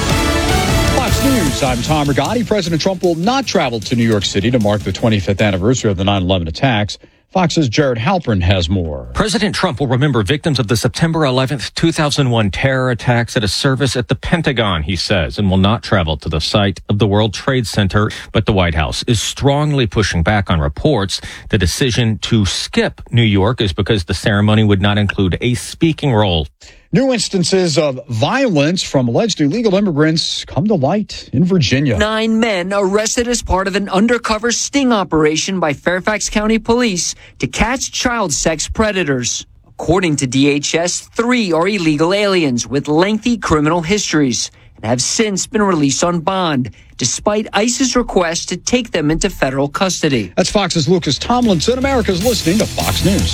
Fox News, I'm Tom Rigotti. President Trump will not travel to New York City to mark the twenty-fifth anniversary of the nine eleven attacks. Fox's Jared Halpern has more. President Trump will remember victims of the September eleventh, two thousand one terror attacks at a service at the Pentagon, he says, and will not travel to the site of the World Trade Center. But the White House is strongly pushing back on reports. The decision to skip New York is because the ceremony would not include a speaking role. New instances of violence from alleged illegal immigrants come to light in Virginia. Nine men arrested as part of an undercover sting operation by Fairfax County Police to catch child sex predators. According to D H S, three are illegal aliens with lengthy criminal histories and have since been released on bond, despite ICE's request to take them into federal custody. That's Fox's Lucas Tomlinson. America's listening to Fox News.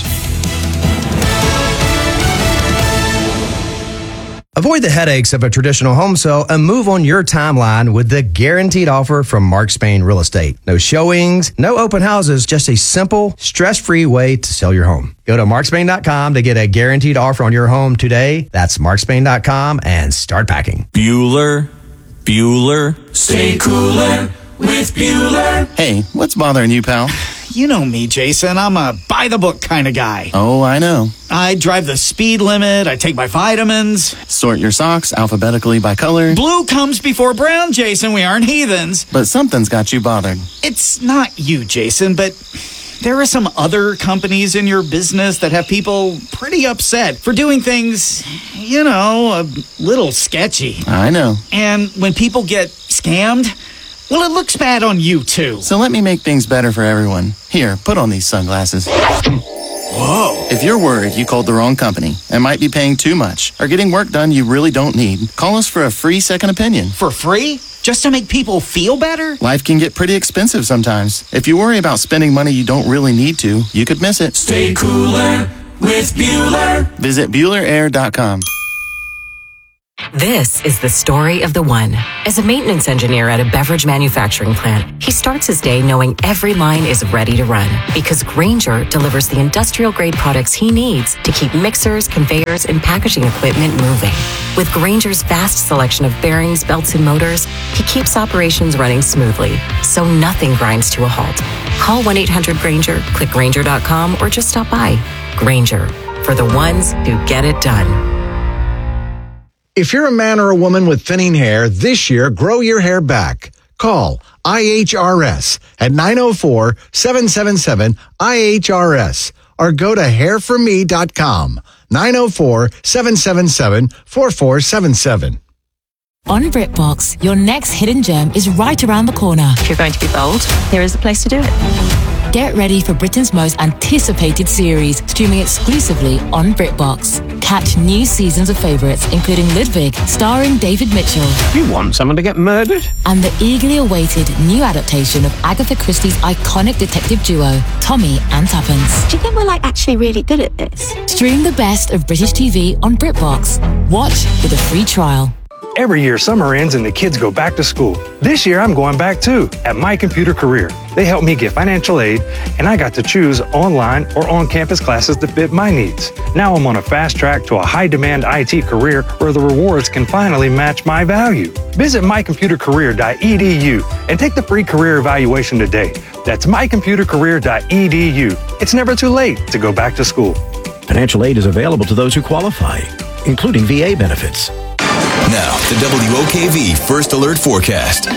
Avoid the headaches of a traditional home sale and move on your timeline with the guaranteed offer from Mark Spain Real Estate. No showings, no open houses, just a simple, stress-free way to sell your home. Go to mark spain dot com to get a guaranteed offer on your home today. That's mark spain dot com and start packing. Bueller, Bueller. Stay cooler with Bueller. Hey, what's bothering you, pal? You know me, Jason. I'm a by-the-book kind of guy. Oh, I know. I drive the speed limit. I take my vitamins. Sort your socks alphabetically by color. Blue comes before brown, Jason. We aren't heathens. But something's got you bothered. It's not you, Jason, but there are some other companies in your business that have people pretty upset for doing things, you know, a little sketchy. I know. And when people get scammed, well, it looks bad on you, too. So let me make things better for everyone. Here, put on these sunglasses. Whoa. If you're worried you called the wrong company and might be paying too much or getting work done you really don't need, call us for a free second opinion. For free? Just to make people feel better? Life can get pretty expensive sometimes. If you worry about spending money you don't really need to, you could miss it. Stay cooler with Bueller. Visit Bueller Air dot com. This is the story of the one. As a maintenance engineer at a beverage manufacturing plant, he starts his day knowing every line is ready to run because Grainger delivers the industrial-grade products he needs to keep mixers, conveyors, and packaging equipment moving. With Grainger's vast selection of bearings, belts, and motors, he keeps operations running smoothly, so nothing grinds to a halt. Call one eight hundred Grainger, click Grainger dot com, or just stop by. Grainger, for the ones who get it done. If you're a man or a woman with thinning hair, this year, grow your hair back. Call I H R S at nine oh four, seven seven seven, I H R S or go to hair for me dot com. nine oh four, seven seven seven, four four seven seven. On BritBox, your next hidden gem is right around the corner. If you're going to be bold, here is the place to do it. Get ready for Britain's most anticipated series, streaming exclusively on BritBox. Catch new seasons of favourites, including Ludwig, starring David Mitchell. You want someone to get murdered? And the eagerly awaited new adaptation of Agatha Christie's iconic detective duo, Tommy and Tuppence. Do you think we're like actually really good at this? Stream the best of British T V on BritBox. Watch with a free trial. Every year, summer ends and the kids go back to school. This year, I'm going back too, at My Computer Career. They helped me get financial aid, and I got to choose online or on-campus classes that fit my needs. Now I'm on a fast track to a high-demand I T career where the rewards can finally match my value. Visit my computer career dot e d u and take the free career evaluation today. That's my computer career dot e d u. It's never too late to go back to school. Financial aid is available to those who qualify, including V A benefits. Now, the W O K V First Alert Forecast.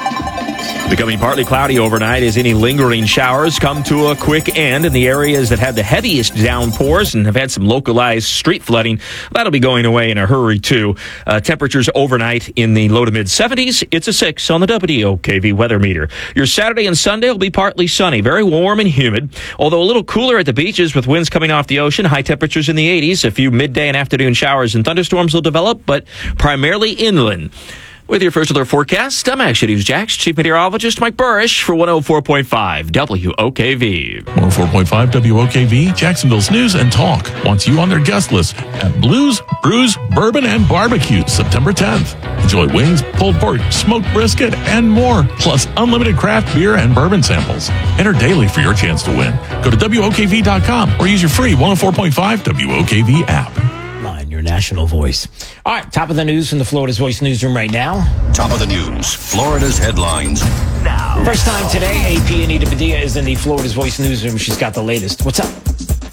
Becoming partly cloudy overnight as any lingering showers come to a quick end in the areas that had the heaviest downpours and have had some localized street flooding. That'll be going away in a hurry, too. Uh, temperatures overnight in the low to mid seventies. It's a six on the W O K V weather meter. Your Saturday and Sunday will be partly sunny, very warm and humid, although a little cooler at the beaches with winds coming off the ocean. High temperatures in the eighties. A few midday and afternoon showers and thunderstorms will develop, but primarily inland. With your First Alert forecast, I'm Action News Jax Chief Meteorologist Mike Burrish for one oh four point five W O K V. one oh four point five W O K V, Jacksonville's News and Talk wants you on their guest list at Blues, Brews, Bourbon, and Barbecue, September tenth. Enjoy wings, pulled pork, smoked brisket, and more, plus unlimited craft beer and bourbon samples. Enter daily for your chance to win. Go to W O K V dot com or use your free one oh four point five W O K V app. Your national voice. All right, top of the news from the Florida's Voice newsroom right now. Top of the news, Florida's headlines. Now. First time today, A P Anita Padilla is in the Florida's Voice newsroom. She's got the latest. What's up?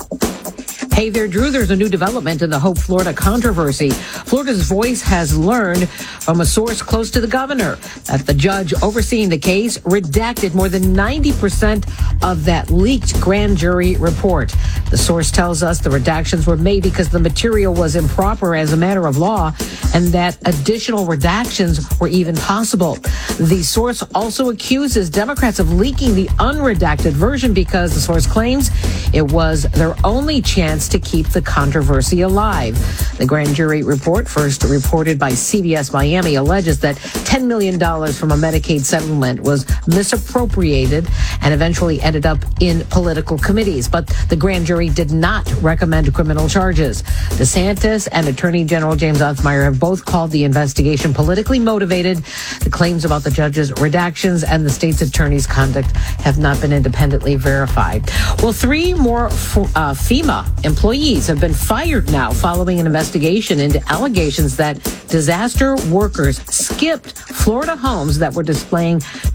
Hey there, Drew. There's a new development in the Hope Florida controversy. Florida's Voice has learned from a source close to the governor that the judge overseeing the case redacted more than ninety percent of that leaked grand jury report. The source tells us the redactions were made because the material was improper as a matter of law and that additional redactions were even possible. The source also accuses Democrats of leaking the unredacted version because the source claims it was their only chance to keep the controversy alive. The grand jury report, first reported by C B S Miami, alleges that ten million dollars from a Medicaid settlement was misappropriated and eventually ended up in political committees. But the grand jury did not recommend criminal charges. DeSantis and Attorney General James Othmeyer have both called the investigation politically motivated. The claims about the judge's redactions and the state's attorney's conduct have not been independently verified. Well, three more uh, FEMA employees have been fired now following an investigation into allegations that disaster workers skipped Florida homes that were displaying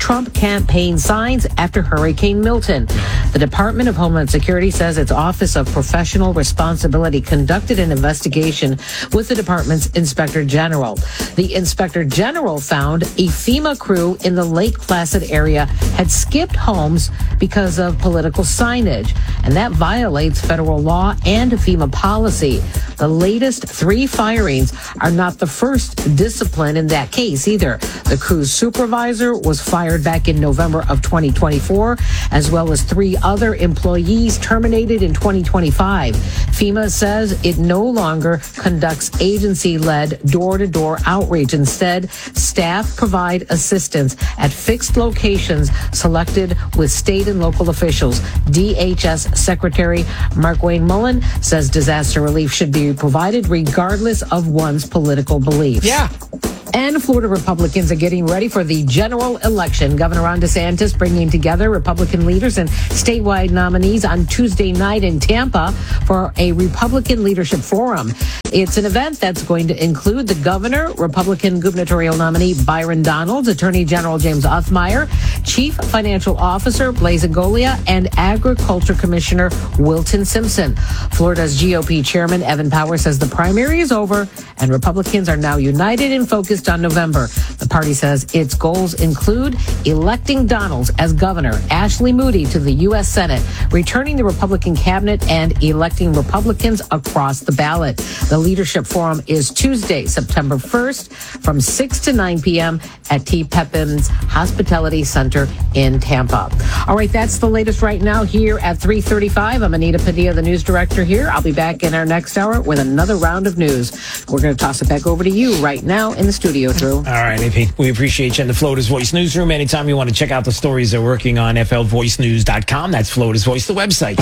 Trump campaign signs after Hurricane Milton. The Department of Homeland Security says its Office of Professional Responsibility conducted an investigation with the department's Inspector General. The Inspector General found a FEMA crew in the Lake Placid area had skipped homes because of political signage, and that violates federal law and FEMA policy. The latest three firings are not the first discipline in that case either. The crew's supervisor was fired back in November of twenty twenty-four, as well as three other employees terminated in twenty twenty-five. FEMA says it no longer conducts agency-led door-to-door outreach. Instead, staff provide assistance at fixed locations selected with state and local officials. D H S Secretary Mark Wayne Mullen says disaster relief should be provided regardless of one's political beliefs. Yeah. And Florida Republicans are getting ready for the general election. Governor Ron DeSantis bringing together Republican leaders and statewide nominees on Tuesday night in Tampa for a Republican Leadership Forum. It's an event that's going to include the governor, Republican gubernatorial nominee Byron Donalds, Attorney General James Othmeyer, Chief Financial Officer Blaise Agolia, and Agriculture Commissioner Wilton Simpson. Florida's G O P Chairman Evan Powers says the primary is over and Republicans are now united and focused on November. The party says its goals include electing Donalds as governor, Ashley Moody to the U S Senate, returning the Republican cabinet, and electing Republicans across the ballot. The Leadership Forum is Tuesday, September first from six to nine p.m. at T. Pepin's Hospitality Center in Tampa. All right, that's the latest right now here at three thirty-five. I'm Anita Padilla, the news director here. I'll be back in our next hour with another round of news. We're going to toss it back over to you right now in the studio, Drew. All right, A P. We appreciate you in the Florida's Voice newsroom. Anytime you want to check out the stories they're working on, F L voice news dot com. That's Florida's Voice, the website.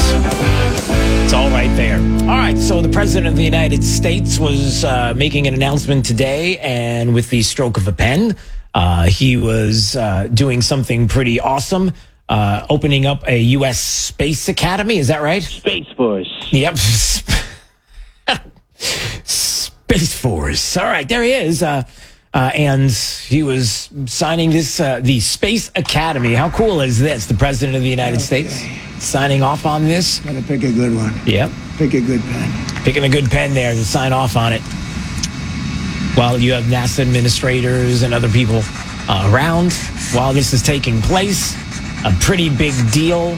It's all right there. All right, so the President of the United States was uh, making an announcement today, and with the stroke of a pen, uh, he was uh, doing something pretty awesome, uh, opening up a U S Space Academy. Is that right? Space Force. Yep. Space Force. All right, there he is. Uh, uh, and he was signing this, uh, the Space Academy. How cool is this? The President of the United okay. States signing off on this. Gotta pick a good one. Yep. Pick a good pen. Picking a good pen there to sign off on it. While you have NASA administrators and other people uh, around while this is taking place. A pretty big deal.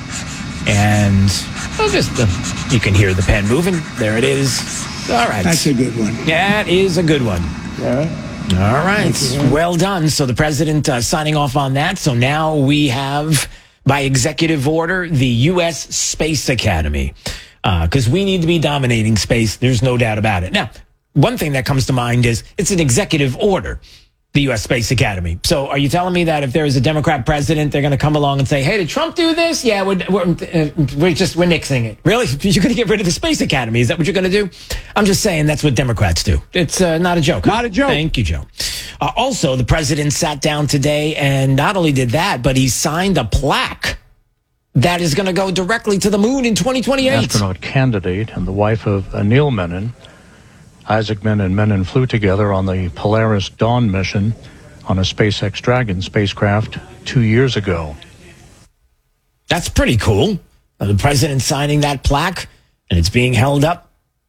And well, just uh, you can hear the pen moving. There it is. All right. That's a good one. That is a good one. Yeah. All right. Well done. So the president uh, signing off on that. So now we have, by executive order, the U S Space Academy. Because uh, we need to be dominating space. There's no doubt about it. Now, one thing that comes to mind is it's an executive order, the U S Space Academy. So are you telling me that if there is a Democrat president, they're going to come along and say, hey, did Trump do this? Yeah, we're, we're, uh, we're just, we're nixing it. Really? You're going to get rid of the Space Academy? Is that what you're going to do? I'm just saying that's what Democrats do. It's uh, not a joke. Not a joke. Thank you, Joe. Uh, also, the president sat down today and not only did that, but he signed a plaque that is going to go directly to the moon in twenty twenty-eight. Astronaut candidate and the wife of uh, Neil Menon. Isaac Menon and Menon flew together on the Polaris Dawn mission on a SpaceX Dragon spacecraft two years ago. That's pretty cool. Uh, the president signing that plaque, and it's being held up,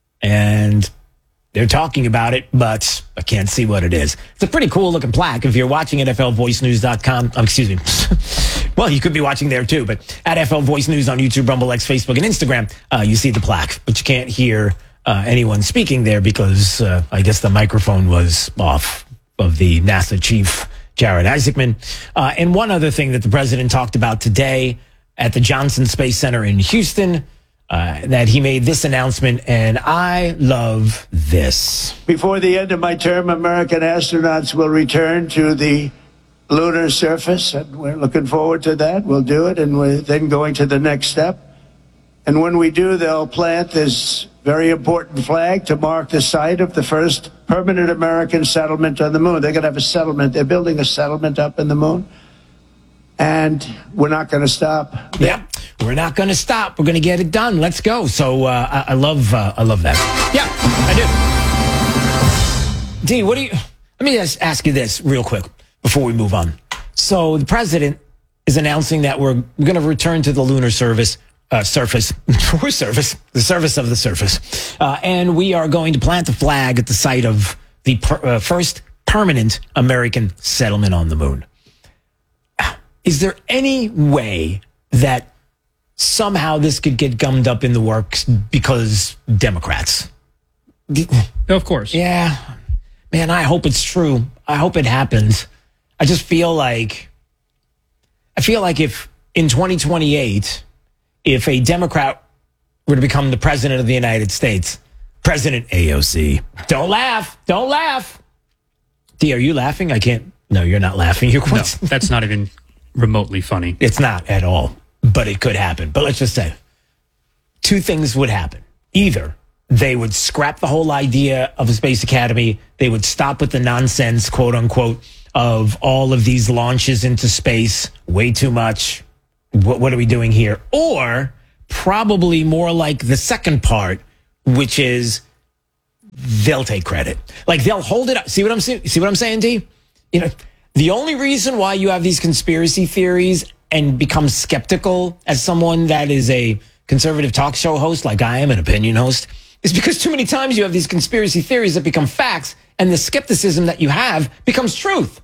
and they're talking about it, but I can't see what it is. It's a pretty cool looking plaque. If you're watching at F L voice news dot com, oh, excuse me. Well, you could be watching there too, but at F L Voice News on YouTube, Rumble, X, Facebook, and Instagram, uh, you see the plaque, but you can't hear Uh, anyone speaking there because uh, I guess the microphone was off of the NASA chief, Jared Isaacman. Uh, and one other thing that the president talked about today at the Johnson Space Center in Houston, uh, that he made this announcement, and I love this. Before the end of my term, American astronauts will return to the lunar surface, and we're looking forward to that. We'll do it, and we're then going to the next step. And when we do, they'll plant this very important flag to mark the site of the first permanent American settlement on the moon. They're going to have a settlement. They're building a settlement up in the moon. And we're not going to stop. Yeah, we're not going to stop. We're going to get it done. Let's go. So uh, I, I love uh, I love that. Yeah, I do. D, what do you... Let me just ask you this real quick before we move on. So the president is announcing that we're going to return to the lunar service, uh, surface, or surface, the surface of the surface. Uh, and we are going to plant the flag at the site of the per, uh, first permanent American settlement on the moon. Is there any way that somehow this could get gummed up in the works because Democrats? Of course. Yeah. Man, I hope it's true. I hope it happens. I just feel like, I feel like if in twenty twenty-eight, if a Democrat were to become the president of the United States, President A O C, don't laugh, don't laugh. D, are you laughing? I can't. No, you're not laughing. You're no, that's not even remotely funny. It's not at all, but it could happen. But let's just say two things would happen. Either they would scrap the whole idea of a space academy. They would stop with the nonsense, quote unquote, of all of these launches into space. Way too much. What, what are we doing here? Or probably more like the second part, which is they'll take credit. Like they'll hold it up. See what I'm saying? See what I'm saying, D? You know, the only reason why you have these conspiracy theories and become skeptical as someone that is a conservative talk show host, like I am, an opinion host, is because too many times you have these conspiracy theories that become facts, and the skepticism that you have becomes truth.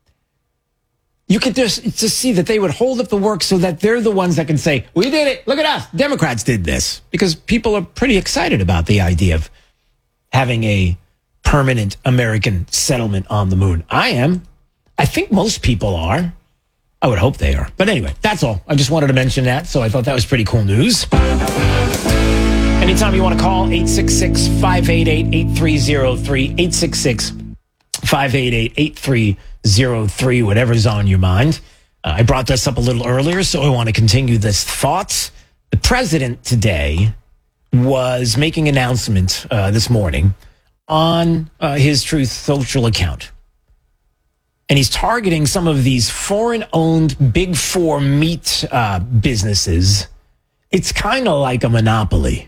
You could just, just see that they would hold up the work so that they're the ones that can say, we did it. Look at us. Democrats did this. Because people are pretty excited about the idea of having a permanent American settlement on the moon. I am. I think most people are. I would hope they are. But anyway, that's all. I just wanted to mention that. So I thought that was pretty cool news. Anytime you want to call, eight six six, five eight eight, eight three zero three, eight six six, five eight eight, eight three zero three, whatever's on your mind. Uh, I brought this up a little earlier, so I want to continue this thought. The president today was making an announcement uh, this morning on uh, his Truth Social account. And he's targeting some of these foreign-owned Big Four meat uh, businesses. It's kind of like a monopoly.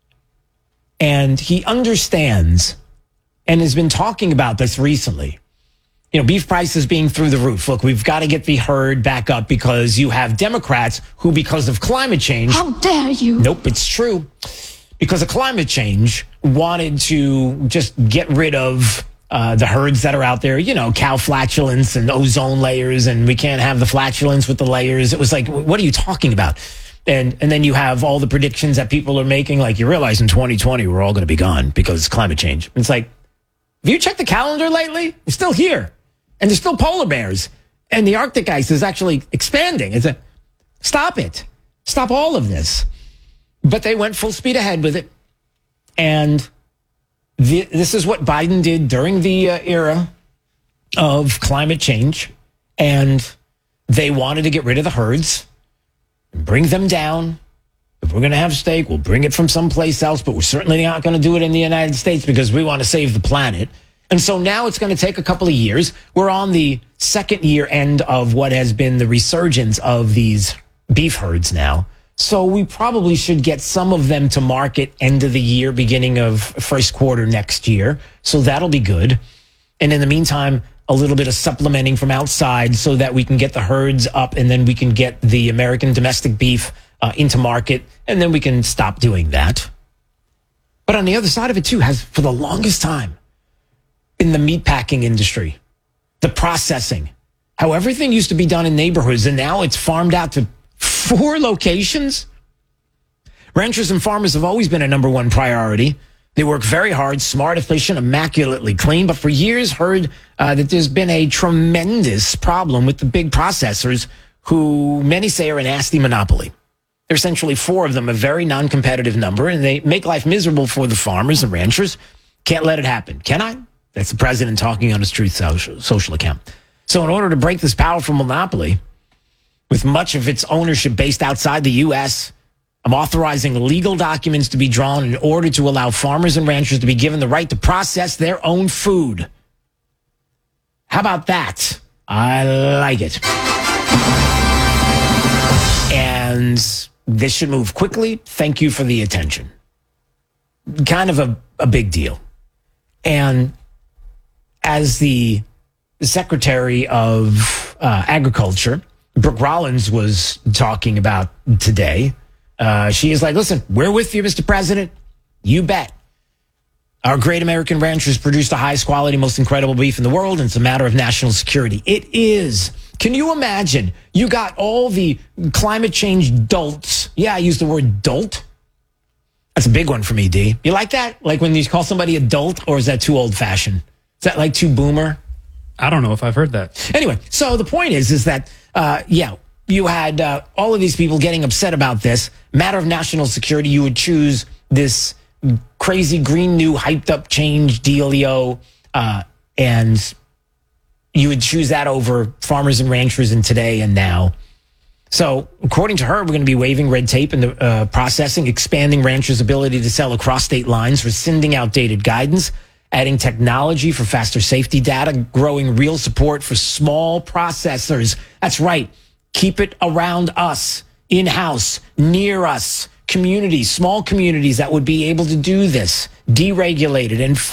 And he understands and has been talking about this recently. You know, beef prices being through the roof. Look, we've got to get the herd back up because you have Democrats who, because of climate change... How dare you? Nope, it's true. Because of climate change, wanted to just get rid of uh, the herds that are out there. You know, cow flatulence and ozone layers, and we can't have the flatulence with the layers. It was like, what are you talking about? And and then you have all the predictions that people are making. Like, you realize in twenty twenty, we're all going to be gone because of climate change. It's like, have you checked the calendar lately? We're still here. And there's still polar bears. And the Arctic ice is actually expanding. It's a, stop it. Stop all of this. But they went full speed ahead with it. And the, this is what Biden did during the uh, era of climate change. And they wanted to get rid of the herds and bring them down. If we're going to have steak, we'll bring it from someplace else, but we're certainly not going to do it in the United States because we want to save the planet. And so now it's going to take a couple of years. We're on the second year end of what has been the resurgence of these beef herds now. So we probably should get some of them to market end of the year, beginning of first quarter next year. So that'll be good. And in the meantime, a little bit of supplementing from outside so that we can get the herds up, and then we can get the American domestic beef uh, into market, and then we can stop doing that. But on the other side of it too, has for the longest time in the meatpacking industry, the processing, how everything used to be done in neighborhoods, and now it's farmed out to four locations. Ranchers and farmers have always been a number one priority. They work very hard, smart, efficient, immaculately clean, but for years heard uh, that there's been a tremendous problem with the big processors who many say are a nasty monopoly. There are essentially four of them, a very non-competitive number, and they make life miserable for the farmers and ranchers. Can't let it happen. Can I? That's the president talking on his Truth Social, social account. So in order to break this powerful monopoly, with much of its ownership based outside the U S, I'm authorizing legal documents to be drawn in order to allow farmers and ranchers to be given the right to process their own food. How about that? I like it. And this should move quickly. Thank you for the attention. Kind of a, a big deal. And as the Secretary of uh, Agriculture, Brooke Rollins, was talking about today. Uh, she is like, listen, we're with you, Mister President. You bet. Our great American ranchers produce the highest quality, most incredible beef in the world, and it's a matter of national security. It is. Can you imagine? You got all the climate change dolts. Yeah, I use the word dolt. That's a big one for me, D. You like that? Like when you call somebody a dolt, or is that too old-fashioned? Is that like too boomer? I don't know if I've heard that. Anyway, so the point is, is that, uh, yeah, you had uh, all of these people getting upset about this. Matter of national security, you would choose this crazy green new hyped up change dealio, uh, and you would choose that over farmers and ranchers in today and now. So according to her, we're going to be waiving red tape in the uh, processing, expanding ranchers' ability to sell across state lines, rescinding outdated guidance, adding technology for faster safety data, growing real support for small processors. That's right. Keep it around us, in-house, near us. Communities, small communities that would be able to do this, deregulated and